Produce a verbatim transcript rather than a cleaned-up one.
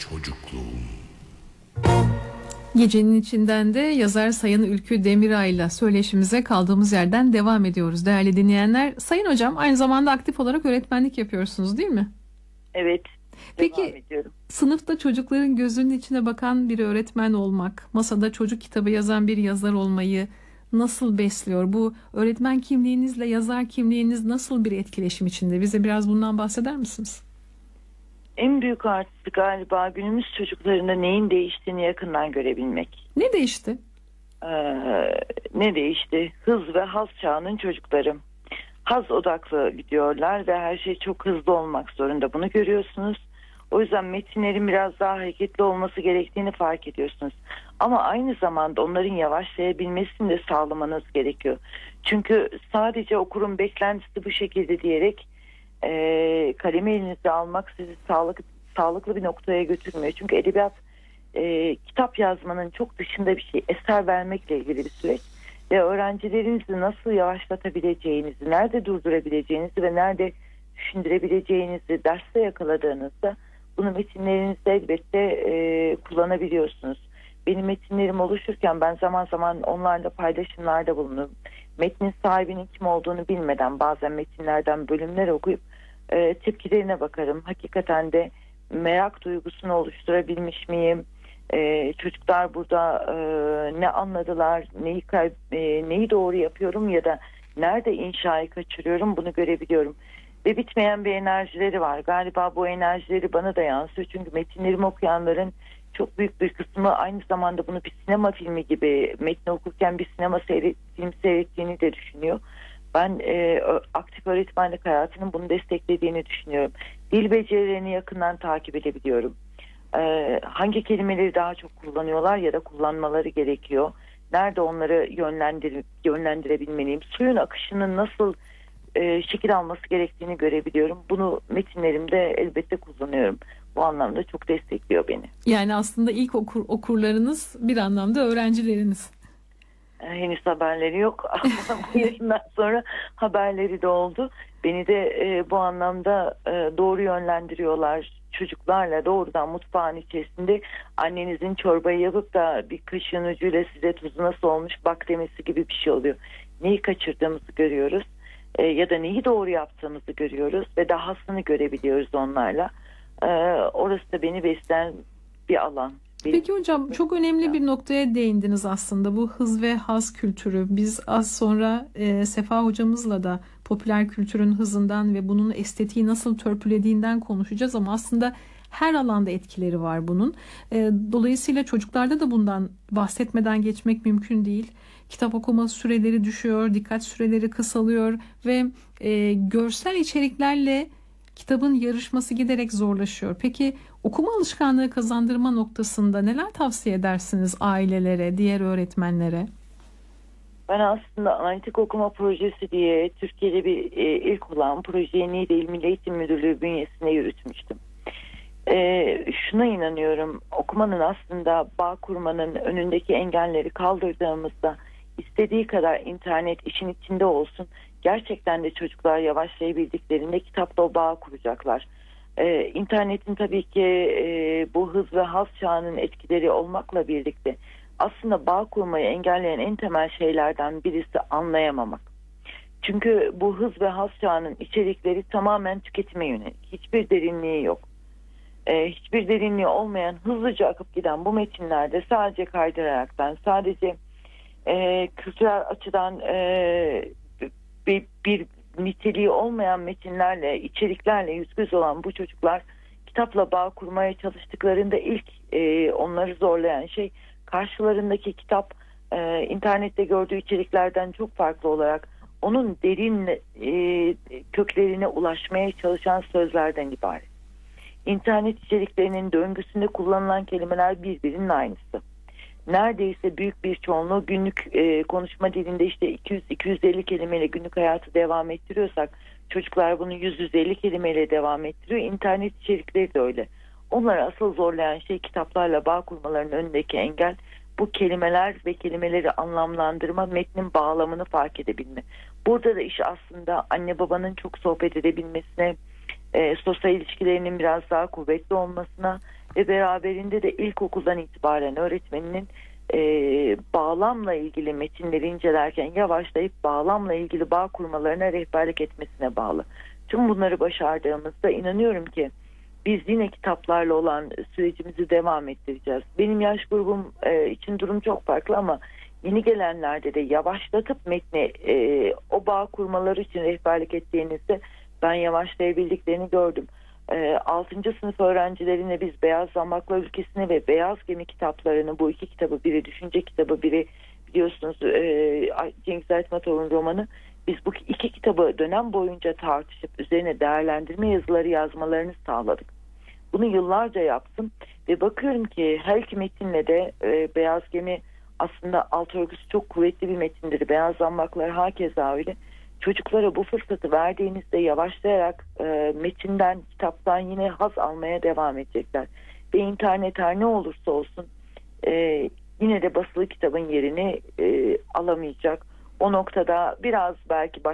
çocukluğum. Gecenin içinden de yazar Sayın Ülkü Demiray'la söyleşimize kaldığımız yerden devam ediyoruz değerli dinleyenler. Sayın hocam, aynı zamanda aktif olarak öğretmenlik yapıyorsunuz değil mi? Evet. Peki devam ediyorum. Sınıfta çocukların gözünün içine bakan bir öğretmen olmak, masada çocuk kitabı yazan bir yazar olmayı nasıl besliyor? Bu öğretmen kimliğinizle yazar kimliğiniz nasıl bir etkileşim içinde? Bize biraz bundan bahseder misiniz? En büyük artısı galiba günümüz çocuklarında neyin değiştiğini yakından görebilmek. Ne değişti? Ee, ne değişti? Hız ve haz çağının çocukları. Haz odaklı gidiyorlar ve her şey çok hızlı olmak zorunda. Bunu görüyorsunuz. O yüzden metinlerin biraz daha hareketli olması gerektiğini fark ediyorsunuz. Ama aynı zamanda onların yavaşlayabilmesini de sağlamanız gerekiyor. Çünkü sadece okurun beklentisi bu şekilde diyerek e, kalemi elinize almak sizi sağlık, sağlıklı bir noktaya götürmüyor. Çünkü edebiyat e, kitap yazmanın çok dışında bir şey. Eser vermekle ilgili bir süreç. Ve öğrencilerinizi nasıl yavaşlatabileceğinizi, nerede durdurabileceğinizi ve nerede düşündürebileceğinizi derste yakaladığınızda bunu metinlerinizde elbette e, kullanabiliyorsunuz. Benim metinlerim oluşurken ben zaman zaman onlarla paylaşımlarda bulunurum. Metnin sahibinin kim olduğunu bilmeden bazen metinlerden bölümler okuyup e, tepkilerine bakarım. Hakikaten de merak duygusunu oluşturabilmiş miyim? Ee, çocuklar burada e, ne anladılar, neyi kay- e, neyi doğru yapıyorum ya da nerede inşayı kaçırıyorum, bunu görebiliyorum. Ve bitmeyen bir enerjileri var. Galiba bu enerjileri bana da yansıyor. Çünkü metinlerimi okuyanların çok büyük bir kısmı aynı zamanda bunu bir sinema filmi gibi metni okurken bir sinema seyret, film seyrettiğini de düşünüyor. Ben e, aktif öğretmenlik hayatının bunu desteklediğini düşünüyorum. Dil becerilerini yakından takip edebiliyorum. Ee, hangi kelimeleri daha çok kullanıyorlar ya da kullanmaları gerekiyor? Nerede onları yönlendir yönlendirebilmeliyim? Suyun akışının nasıl e, şekil alması gerektiğini görebiliyorum. Bunu metinlerimde elbette kullanıyorum. Bu anlamda çok destekliyor beni. Yani aslında ilk okur, okurlarınız bir anlamda öğrencileriniz. Ee, henüz haberleri yok ama bu yayından sonra haberleri de oldu. Beni de e, bu anlamda e, doğru yönlendiriyorlar. Çocuklarla doğrudan mutfağın içerisinde annenizin çorbayı yapıp da bir kaşığın ucuyla size tuzu nasıl olmuş bak demesi gibi bir şey oluyor. Neyi kaçırdığımızı görüyoruz e, ya da neyi doğru yaptığımızı görüyoruz ve dahasını görebiliyoruz onlarla. E, orası da beni besleyen bir alan. Peki hocam, çok önemli bir noktaya değindiniz aslında, bu hız ve haz kültürü. Biz az sonra e, Sefa hocamızla da popüler kültürün hızından ve bunun estetiği nasıl törpülediğinden konuşacağız ama aslında her alanda etkileri var bunun. E, dolayısıyla çocuklarda da bundan bahsetmeden geçmek mümkün değil. Kitap okuma süreleri düşüyor, dikkat süreleri kısalıyor ve e, görsel içeriklerle kitabın yarışması giderek zorlaşıyor. Peki okuma alışkanlığı kazandırma noktasında neler tavsiye edersiniz ailelere, diğer öğretmenlere? Ben aslında analitik okuma projesi diye Türkiye'de bir e, ilk olan projeyi Niğde İl Milli Eğitim Müdürlüğü bünyesinde yürütmüştüm. E, şuna inanıyorum, okumanın aslında bağ kurmanın önündeki engelleri kaldırdığımızda istediği kadar internet işin içinde olsun, gerçekten de çocuklar yavaşlayabildiklerinde kitapla o bağ kuracaklar. Ee, internetin tabii ki e, bu hız ve haz çağının etkileri olmakla birlikte aslında bağ kurmayı engelleyen en temel şeylerden birisi anlayamamak. Çünkü bu hız ve haz çağının içerikleri tamamen tüketime yönelik. Hiçbir derinliği yok. Ee, hiçbir derinliği olmayan, hızlıca akıp giden bu metinlerde sadece kaydıraraktan, sadece e, kültürel açıdan e, bir, bir niteliği olmayan metinlerle, içeriklerle yüz göz olan bu çocuklar kitapla bağ kurmaya çalıştıklarında ilk e, onları zorlayan şey karşılarındaki kitap e, internette gördüğü içeriklerden çok farklı olarak onun derin e, köklerine ulaşmaya çalışan sözlerden ibaret. İnternet içeriklerinin döngüsünde kullanılan kelimeler birbirinin aynısı. Neredeyse büyük bir çoğunluğu günlük e, konuşma dilinde işte iki yüz iki yüz elli kelimeyle günlük hayatı devam ettiriyorsak çocuklar bunu yüz yüz elli kelimeyle devam ettiriyor. İnternet içerikleri de öyle. Onları asıl zorlayan şey kitaplarla bağ kurmalarının önündeki engel bu kelimeler ve kelimeleri anlamlandırma, metnin bağlamını fark edebilme. Burada da iş aslında anne babanın çok sohbet edebilmesine, e, sosyal ilişkilerinin biraz daha kuvvetli olmasına ve beraberinde de ilkokuldan itibaren öğretmeninin e, bağlamla ilgili metinleri incelerken yavaşlayıp bağlamla ilgili bağ kurmalarına rehberlik etmesine bağlı. Tüm bunları başardığımızda inanıyorum ki biz yine kitaplarla olan sürecimizi devam ettireceğiz. Benim yaş grubum e, için durum çok farklı ama yeni gelenlerde de yavaşlatıp metni e, o bağ kurmaları için rehberlik ettiğinizde ben yavaşlayabildiklerini gördüm. E, altıncı sınıf öğrencilerine biz Beyaz Zambaklar Ülkesi'ni ve Beyaz Gemi kitaplarını, bu iki kitabı, biri düşünce kitabı, biri biliyorsunuz e, Cengiz Aytmatov'un romanı, biz bu iki kitabı dönem boyunca tartışıp üzerine değerlendirme yazıları yazmalarını sağladık. Bunu yıllarca yaptım ve bakıyorum ki her iki metinle de e, Beyaz Gemi aslında alt örgüsü çok kuvvetli bir metindir. Beyaz Zambaklar hakeza öyle. Çocuklara bu fırsatı verdiğinizde yavaşlayarak e, metinden, kitaptan yine haz almaya devam edecekler. Ve internet her ne olursa olsun e, yine de basılı kitabın yerini e, alamayacak. O noktada biraz belki baş